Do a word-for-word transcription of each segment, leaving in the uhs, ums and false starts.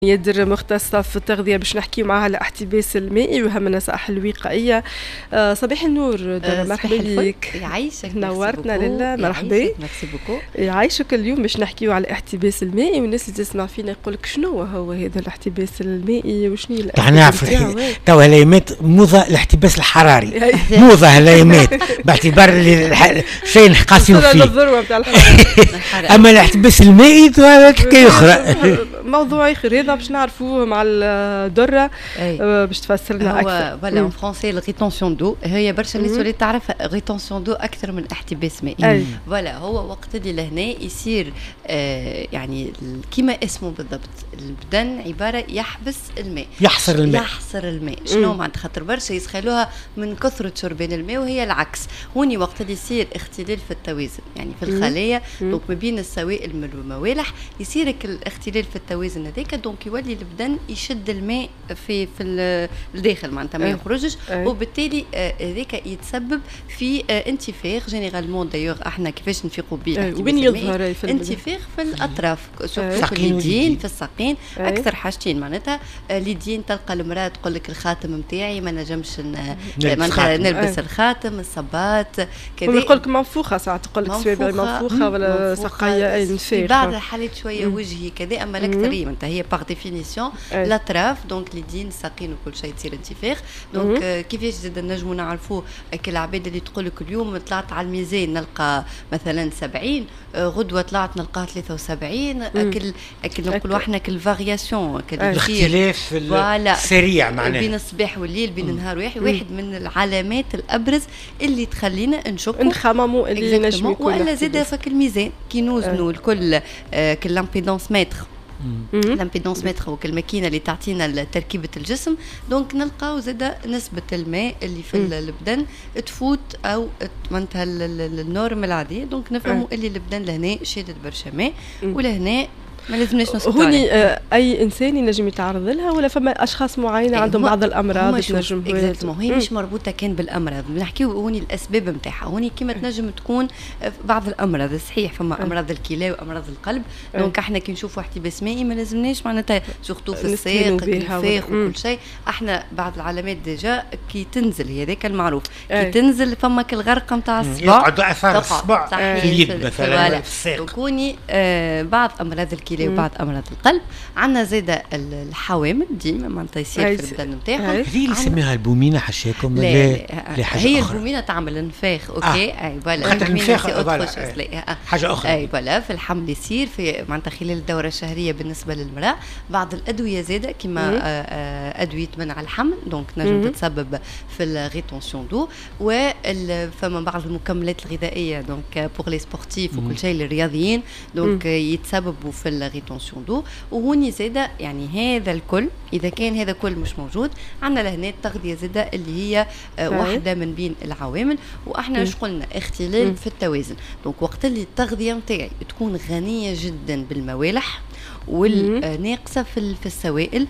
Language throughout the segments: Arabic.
يدر مختصة في التغذية باش نحكي معها على الاحتباس المائي وأهم النصائح الوقائية. آه صباح النور در، مرحبا بك. يعيشك، نورتنا لله، مرحبا. ميرسي بوكو. يعيشك. اليوم باش نحكيو على الاحتباس المائي، والناس اللي تسمع فينا يقول لك شنو هو هذا الاحتباس المائي وشنو هي الاسباب نتاعو. توا هالايامات موضة الاحتباس الحراري موضة هالايامات باعتبار شيء قاسيين فيه اما الاحتباس المائي توا حكاية اخرى، موضوع اخر. هذا باش نعرفوه مع الدرة باش تفسر لنا اكثر. فوالا اون فرونسي الريتونسيون دو هي برشا الناس ولات تعرف ريتونسيون دو اكثر من احتباس مائي. فوالا هو وقت اللي لهنا يصير آه يعني كيما اسمه بالضبط، البدن عباره يحبس الماء، يحصر الماء يحصر الماء. شنو معناتها؟ خاطر برشا يسخلوها من كثره شربان الماء، وهي العكس. هوني وقت اللي يصير اختلال في التوازن يعني في الخلايا، دونك ما بين السوائل والموالح يصير الاختلال في التوازن هذاك، دونك يولي البدن يشد الماء في في الداخل معناتها ما يخرجش، وبالتالي هذاك آه يتسبب في آه انتفاخ. جينيرالمون دايوغ احنا كيفاش نفيقوا به وين يظهر في انتفاخ في الاطراف، في اليدين، في الساقين. اكثر حاجتين معناتها اليدين، تلقى المراه تقول لك الخاتم نتاعي ما نجمش معناتها نلبس الخاتم، الصباط كذا. يقول لك منفوخه ساعات، تقول لك سوابعي منفوخه ولا ساقيه اي نفاخ. في بعض الحالات شويه وجهي كذا، اما الاكثريه معناتها هي باغ ديفينيسيون الاطراف، دونك اليدين الساقين وكل شيء تصير انتفاخ. دونك آه كيفاش زاد نجموا نعرفوا كالعباد اللي تقول لك اليوم طلعت على الميزان نلقى مثلا سبعين، آه غدوه طلعت نلقاها ثلاثة وسبعين، اكل اكل نقولوا احنا كل فارياسيون اختلاف سريع معناها بين الصباح والليل، بين النهار واحد. واحد من العلامات الابرز اللي تخلينا نشكوا نخمموا اللي نجم يكون، ولا زاد فك الميزان كي نوزنوا الكل آه كالامبيدونس متر. الامبيدونس متر هو الماكينه اللي تعطينا تركيبه الجسم، دونك نلقاو زاده نسبه الماء اللي في البدن تفوت او معناتها النورم العاديه، دونك نفهموا اللي البدن لهنا شادد برشا ماء ولهنا ما لازمناش نسكتوا. هوني آه اي انسان ينجم يتعرض لها، ولا فما اشخاص معينه عندهم بعض الامراض تنجم؟ اكزاكتومون هي مش مربوطه كان بالامراض، بنحكيو هوني الاسباب نتاعها. هوني كيما تنجم تكون بعض الامراض صحيح، فما امراض الكلى وامراض القلب، دونك احنا كي نشوفوا احتباس مائي ما لازمناش معناتها سورتو في الساق الانفاخ وكل شيء. احنا بعض العلامات ديجا كي تنزل هي ذاك المعروف، كي تنزل فما كالغرقه نتاع الصباع، يقعد اثار الصباع في اليد مثلا في الساق. كوني آه بعض امراض الكلى وبعض امراض القلب. عندنا زاده الحوامل ديما معناتها يصير في البدن نتاعهم. هذه اللي يسميها البومينه حشاكم؟ لا, لا, لا هي البومينه تعمل انفاخ. اوكي اي فوالا الانفاخ حاجه اخرى. اي فوالا في الحمل يصير في معناتها خلال الدوره الشهريه بالنسبه للمراه. بعض الادويه زاده كما ادويه منع الحمل، دونك نجم تتسبب في الريتونسيون دو. وفما بعض المكملات الغذائيه دونك بور لي سبورتيف وكل شيء للرياضيين، دونك يتسببوا في الريتونسيون دو. وهوني زاده يعني هذا الكل اذا كان هذا كل مش موجود، عندنا لهنا التغذيه زاده اللي هي آه واحده من بين العوامل. واحنا اش قلنا؟ اختلال في التوازن. دونك وقت اللي التغذيه نتاعي تكون غنيه جدا بالموالح والناقصه في في السوائل،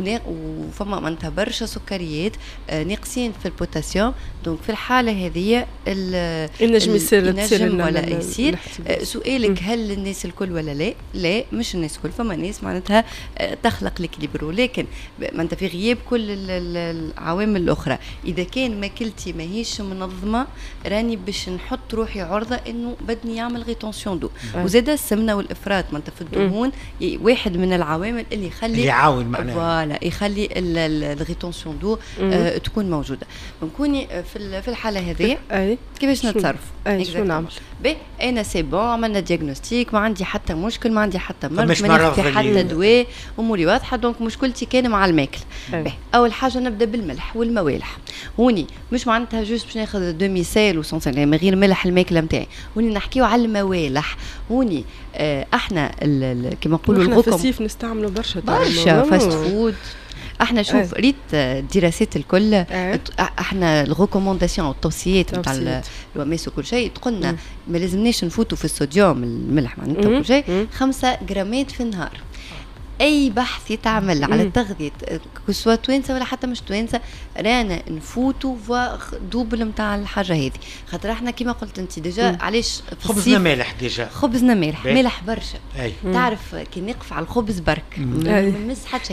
وفما معناتها برشا سكريات ناقصين في البوتاسيوم، دونك في الحاله هذه النجم يصير النجم ولا يصير. سؤالك هل الناس الكل ولا لا؟ لا مش الناس الكل، فما ناس معناتها تخلق الكليبرو، لكن معناتها في غياب كل العوامل الاخرى اذا كان ماكلتي ماهيش منظمه راني باش نحط روحي عرضه انه بدني يعمل ريتونسيون دو. وزاد السمنه والافراط معناتها في الدهون واحد من العوامل اللي يخلي اللي يعاون معناها فوالا يخلي الريتونسيون دو آه تكون موجوده. نكوني في في الحاله هذه كيفاش نتصرف؟ اي شو نعمل؟ بي انا سي بون عملنا دياغنوستيك، ما عندي حتى مشكل، ما عندي حتى مرض، ما ناخذ حتى دواء، اموري واضحه. دونك مشكلتي كان مع الماكل. اول حاجه نبدا بالملح والموالح. هوني مش معناتها جوست باش ناخذ دومي سيل وسونسيل من غير ملح الماكله نتاعي. هوني نحكيو على الموالح. هوني آه احنا كما نقولوا الغكم في الصيف نستعملوا برشا برشا فاست فود. احنا شوف أه. ريت الدراسات الكل أه. احنا الريكومونداسيون والتوصيات نتاع الوماس وكل شيء تقولنا ما لازمناش نفوتوا في الصوديوم الملح معناتها كل شيء خمسة جرامات في النهار. اي بحث يتعمل على تغذيه سواء توانسه ولا حتى مش توانسه رانا نفوتوا دوبل نتاع الحاجه هذه، خاطر احنا كما قلت انت ديجا علاش خبزنا مالح ديجا خبزنا مالح مالح برشا. أي. تعرف كي نقف على الخبز برك ما نمس حتى